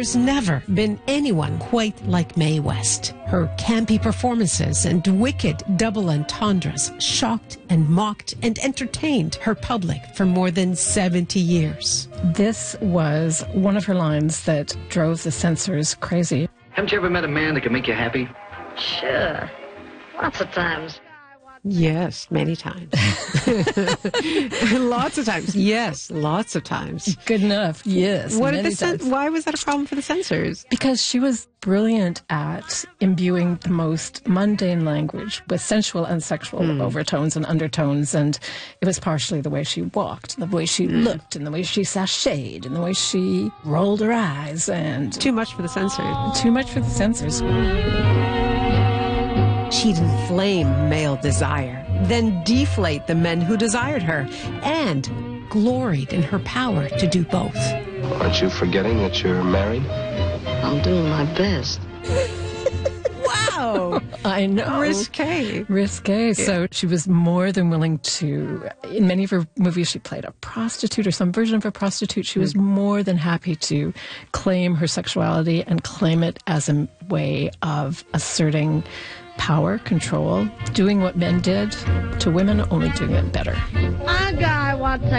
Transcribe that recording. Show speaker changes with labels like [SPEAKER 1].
[SPEAKER 1] There's never been anyone quite like Mae West. Her campy performances and wicked double entendres shocked and mocked and entertained her public for more than 70 years.
[SPEAKER 2] This was one of her lines that drove the censors crazy.
[SPEAKER 3] Haven't you ever met a man that can make you happy?
[SPEAKER 4] Sure. Lots of times.
[SPEAKER 1] Yes, many times. Lots of times. Yes, lots of times.
[SPEAKER 2] Good enough. Yes.
[SPEAKER 1] Why was that a problem for the censors?
[SPEAKER 2] Because she was brilliant at imbuing the most mundane language with sensual and sexual overtones and undertones. And it was partially the way she walked, the way she looked, and the way she sashayed, and the way she rolled her eyes. And
[SPEAKER 1] Too much for the censors.
[SPEAKER 2] Too much for the censors.
[SPEAKER 1] She'd inflame male desire, then deflate the men who desired her, and gloried in her power to do both.
[SPEAKER 5] Aren't you forgetting that you're married?
[SPEAKER 4] I'm doing my best.
[SPEAKER 1] Wow!
[SPEAKER 2] I know.
[SPEAKER 1] Risque.
[SPEAKER 2] Risque. Yeah. So she was more than willing to, in many of her movies, she played a prostitute or some version of a prostitute. She was more than happy to claim her sexuality and claim it as a way of asserting power, control, doing what men did to women, only doing it better.
[SPEAKER 4] A guy wants